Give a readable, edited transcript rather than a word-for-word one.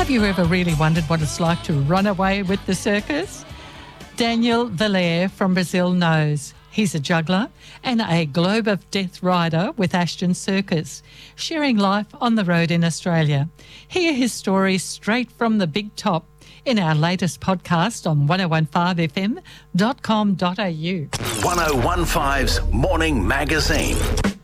Have you ever really wondered what it's like to run away with the circus? Daniel Valer from Brazil knows. He's a juggler and a Globe of Death rider with Ashton Circus, sharing life on the road in Australia. Hear his story straight from the big top in our latest podcast on 1015fm.com.au. 1015's Morning Magazine.